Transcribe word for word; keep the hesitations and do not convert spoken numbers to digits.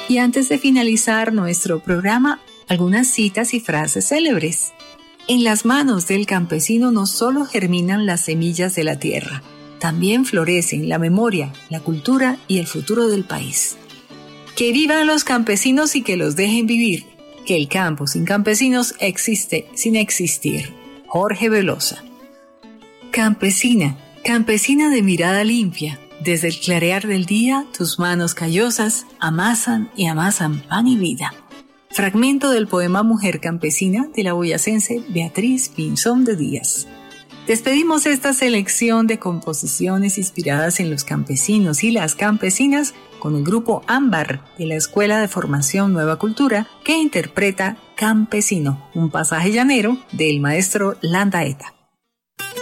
Y antes de finalizar nuestro programa, algunas citas y frases célebres. En las manos del campesino no solo germinan las semillas de la tierra, también florecen la memoria, la cultura y el futuro del país. Que vivan los campesinos y que los dejen vivir, que el campo sin campesinos existe sin existir. Jorge Velosa. Campesina, campesina de mirada limpia, desde el clarear del día tus manos callosas amasan y amasan pan y vida. Fragmento del poema Mujer Campesina de la boyacense Beatriz Pinzón de Díaz. Despedimos esta selección de composiciones inspiradas en los campesinos y las campesinas con el grupo Ámbar de la Escuela de Formación Nueva Cultura que interpreta Campesino, un pasaje llanero del maestro Landaeta.